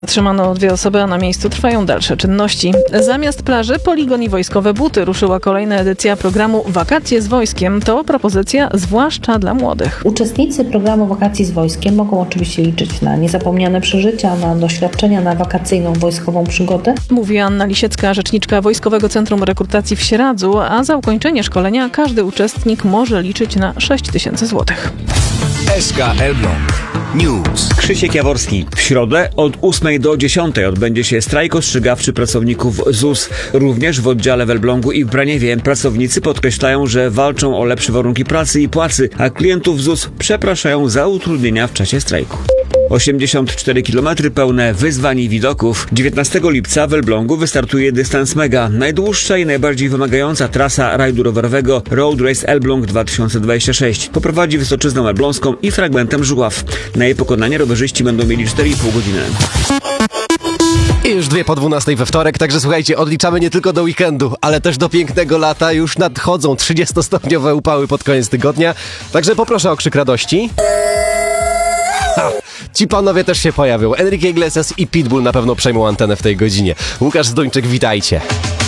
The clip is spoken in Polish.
Zatrzymano 2 osoby, a na miejscu trwają dalsze czynności. Zamiast plaży, poligon i wojskowe buty. Ruszyła kolejna edycja programu Wakacje z Wojskiem. To propozycja zwłaszcza dla młodych. Uczestnicy programu Wakacji z Wojskiem mogą oczywiście liczyć na niezapomniane przeżycia, na doświadczenia, na wakacyjną wojskową przygodę. Mówi Anna Lisiecka, rzeczniczka Wojskowego Centrum Rekrutacji w Sieradzu, a za ukończenie szkolenia każdy uczestnik może liczyć na 6 000 złotych. SK Elbląg News. Krzysiek Jaworski. W środę od 8 do 10 odbędzie się strajk ostrzegawczy pracowników ZUS. Również w oddziale w Elblągu i w Braniewie. Pracownicy podkreślają, że walczą o lepsze warunki pracy i płacy, a klientów ZUS przepraszają za utrudnienia w czasie strajku. 84 km pełne wyzwań i widoków. 19 lipca w Elblągu wystartuje dystans mega. Najdłuższa i najbardziej wymagająca trasa rajdu rowerowego Road Race Elbląg 2026. Poprowadzi Wysoczyzną Elbląską i fragmentem Żuław. Na jej pokonanie rowerzyści będą mieli 4,5 godziny. I już 2:12 we wtorek, także słuchajcie, odliczamy nie tylko do weekendu, ale też do pięknego lata. Już nadchodzą 30-stopniowe upały pod koniec tygodnia, także poproszę o krzyk radości. Ci panowie też się pojawią. Enrique Iglesias i Pitbull na pewno przejmą antenę w tej godzinie. Łukasz Zduńczyk, witajcie.